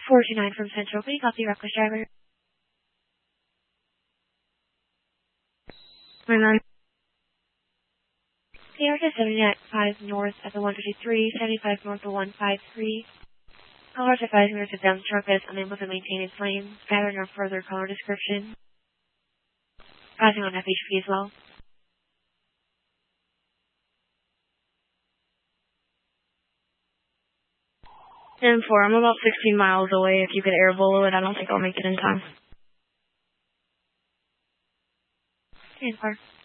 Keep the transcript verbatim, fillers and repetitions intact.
four two nine from Central. Can you copy reckless driver? And then, K R to seventy-five north at the one fifty-three, seventy-five north of one fifty-three. Caller advising her to down truck is unable to maintain its lane. Gathering no further caller description. Passing on F H P as well. ten four, I'm about sixteen miles away. If you could air volo it, I don't think I'll make it in time. ten four.